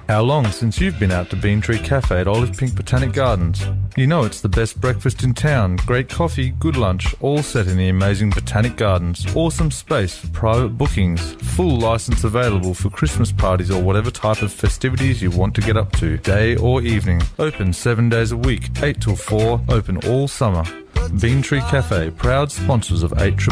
How long since you've been out to Bean Tree Cafe at Olive Pink Botanic Gardens? You know it's the best breakfast in town, great coffee, good lunch, all set in the amazing Botanic Gardens. Awesome space for private bookings, full license available for Christmas parties or whatever type of festivities you want to get up to, day or evening. Open 7 days a week, 8 till 4, open all summer. Bean Tree Cafe, proud sponsors of 8